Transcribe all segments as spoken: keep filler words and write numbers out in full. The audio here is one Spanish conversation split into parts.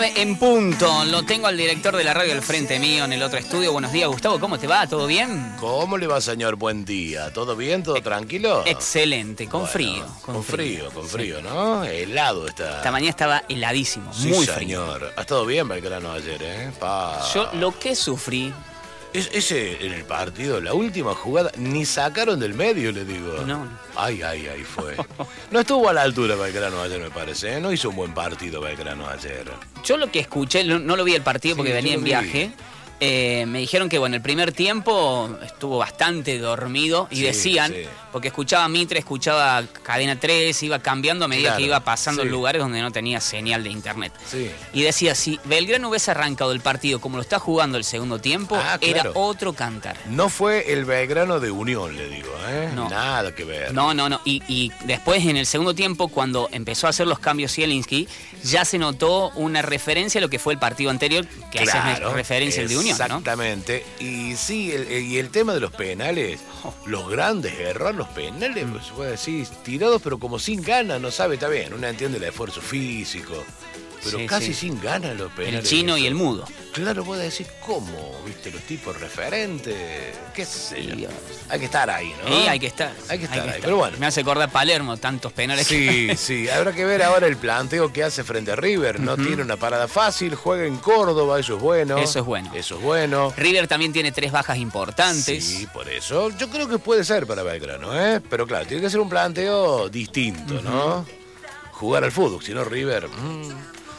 En punto, lo tengo al director de la radio al frente mío en el otro estudio. Buenos días, Gustavo, ¿cómo te va? ¿Todo bien? ¿Cómo le va, señor? Buen día. ¿Todo bien? ¿Todo tranquilo? Excelente, con Bueno, frío. Con, con frío, frío, con frío, sí. ¿No? Helado está. Esta mañana estaba heladísimo, sí, muy señor. frío. señor. Ha estado bien Belgrano ayer, ¿eh? Pa. Yo lo que sufrí... Es, ese en el partido, la última jugada, ni sacaron del medio, le digo. No. Ay, ay, ay, fue. No estuvo a la altura Belgrano ayer, me parece, ¿eh? No hizo un buen partido Belgrano ayer. Yo lo que escuché, no, no lo vi el partido porque sí, venía en viaje. Eh, me dijeron que bueno, el primer tiempo estuvo bastante dormido y sí, decían, sí. porque escuchaba Mitre, escuchaba Cadena tres, iba cambiando a medida claro, que iba pasando sí. en lugares donde no tenía señal de internet. Sí. Y decía, si Belgrano hubiese arrancado el partido como lo está jugando el segundo tiempo, ah, claro. era otro cantar. No fue el Belgrano de Unión, le digo, ¿eh? No. Nada que ver. No, no, no. Y, y después en el segundo tiempo, cuando empezó a hacer los cambios Zielinski, ya se notó una referencia a lo que fue el partido anterior, que claro, hace referencia al de Unión. Exactamente, ¿no? Y sí, el, y el tema de los penales, oh. los grandes errores, los penales, mm. pues, se puede decir, tirados pero como sin ganas, no sabe, está bien, uno entiende el esfuerzo físico, pero sí, casi sí. sin ganas los penales. El chino y el mudo. Claro, puede decir, ¿cómo? ¿Viste? Los tipos referentes, qué sé yo. Hay que estar ahí, ¿no? Sí, hay que estar. Hay que estar hay que ahí, estar. Pero bueno. Me hace acordar Palermo, tantos penales. Sí, que... sí, habrá que ver ahora el planteo que hace frente a River. No uh-huh. tiene una parada fácil, juega en Córdoba, eso es bueno. Eso es bueno. Eso es bueno. River también tiene tres bajas importantes. Sí, por eso. Yo creo que puede ser para Belgrano, ¿eh? Pero claro, tiene que ser un planteo distinto, uh-huh. ¿no? Jugar al fútbol, si no River... Mmm.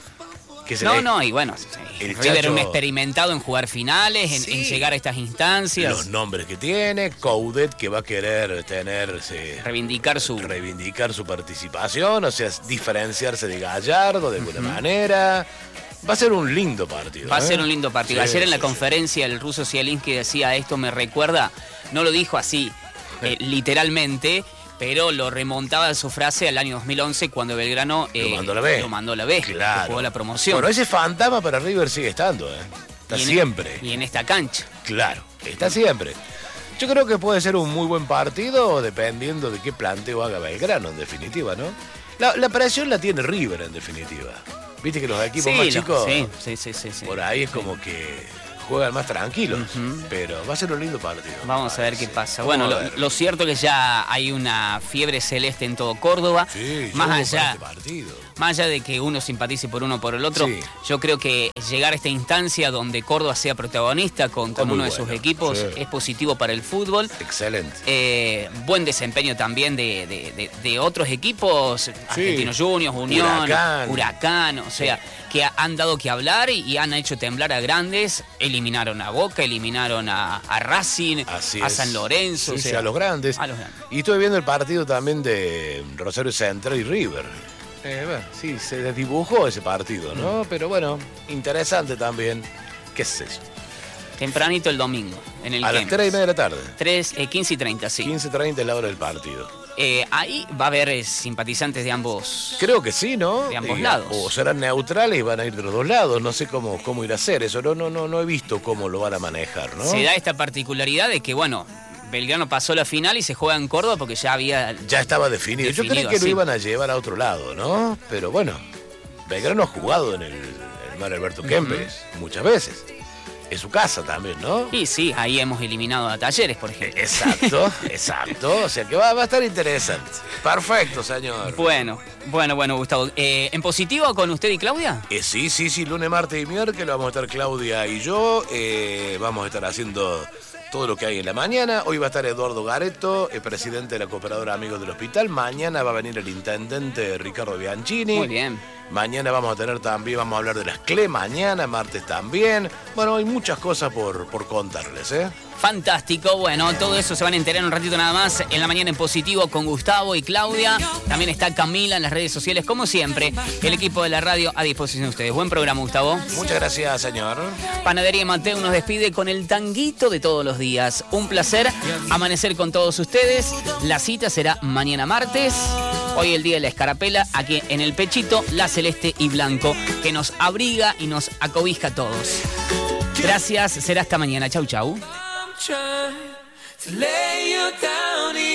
No, el, no, y bueno, sí, River es un experimentado en jugar finales, en, sí, en llegar a estas instancias. Los nombres que tiene, Coudet que va a querer tener... Sí, reivindicar su... Reivindicar su participación, o sea, diferenciarse de Gallardo de alguna uh-huh. manera. Va a ser un lindo partido. Va ¿eh? a ser un lindo partido. Sí, Ayer en la sí, conferencia el ruso Zielinski decía, esto me recuerda, no lo dijo así eh, literalmente, pero lo remontaba a su frase al año dos mil once cuando Belgrano eh, lo mandó a la B. Lo mandó a la B, claro. jugó la promoción. Bueno, ese fantasma para River sigue estando, ¿eh? Está y siempre. En, y en esta cancha. Claro, está siempre. Yo creo que puede ser un muy buen partido dependiendo de qué planteo haga Belgrano, en definitiva, ¿no? La, la presión la tiene River, en definitiva. Viste que los equipos sí, más lo, chicos, sí, sí, sí, sí, sí. por ahí es sí. como que... juegan más tranquilos, uh-huh. pero va a ser un lindo partido. Vamos a ver qué pasa. Bueno, lo, lo cierto es que ya hay una fiebre celeste en todo Córdoba. Sí, más allá, este partido. más allá de que uno simpatice por uno o por el otro, sí. yo creo que llegar a esta instancia donde Córdoba sea protagonista con, con uno de bueno. sus equipos sí. es positivo para el fútbol. Excelente. Eh, buen desempeño también de, de, de, de otros equipos, sí. Argentinos Juniors, Unión, Huracán, Huracán o sea, sí. que han dado que hablar y, y han hecho temblar a grandes. Eliminaron a Boca, eliminaron a, a Racing, Así a es. San Lorenzo. Sí, o sea, sí, a los grandes. A los grandes. Y estuve viendo el partido también de Rosario Central y River. Eh, bueno, sí, se desdibujó ese partido, ¿no? Mm. Pero bueno, interesante también. ¿Qué sé yo? Tempranito el domingo, en el A las tres y media de la tarde. tres, eh, quince y treinta, sí. quince y treinta es la hora del partido. Eh, ahí va a haber eh, simpatizantes de ambos. Creo que sí, ¿no? De ambos y, lados. O serán neutrales y van a ir de los dos lados. No sé cómo, cómo ir a hacer eso. No, no, no, no he visto cómo lo van a manejar, ¿no? Se da esta particularidad de que, bueno, Belgrano pasó la final y se juega en Córdoba porque ya había... Ya estaba definido. definido Yo creí que así. Lo iban a llevar a otro lado, ¿no? Pero bueno, Belgrano ha jugado en el, el Mar Alberto Kempes uh-huh. muchas veces. Es su casa también, ¿no? Y sí, ahí hemos eliminado a Talleres, por ejemplo. Exacto, exacto. O sea que va, va a estar interesante. Perfecto, señor. Bueno, bueno, bueno, Gustavo. Eh, ¿En positivo con usted y Claudia? Eh, sí, sí, sí. Lunes, martes y miércoles vamos a estar Claudia y yo. Eh, vamos a estar haciendo todo lo que hay en la mañana. Hoy va a estar Eduardo Gareto, el presidente de la Cooperadora Amigos del Hospital. Mañana va a venir el intendente Ricardo Bianchini. Muy bien. Mañana vamos a tener también, vamos a hablar de las C L E, mañana, martes también. Bueno, hay muchas cosas por, por contarles, ¿eh? Fantástico, bueno, todo eso se van a enterar en un ratito nada más. En la mañana en positivo con Gustavo y Claudia. También está Camila en las redes sociales, como siempre. El equipo de la radio a disposición de ustedes. Buen programa, Gustavo. Muchas gracias, señor. Panadería Mateo nos despide con el tanguito de todos los días. Un placer amanecer con todos ustedes. La cita será mañana martes. Hoy el día de la escarapela, aquí en el pechito, la celeste y blanco, que nos abriga y nos acobija a todos. Gracias, será hasta mañana. Chau, chau.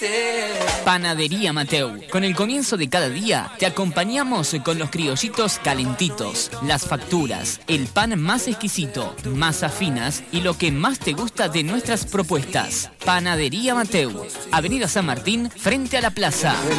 Panadería Mateu. Con el comienzo de cada día, te acompañamos con los criollitos calentitos, las facturas, el pan más exquisito, masas finas y lo que más te gusta de nuestras propuestas. Panadería Mateu. Avenida San Martín, frente a la plaza.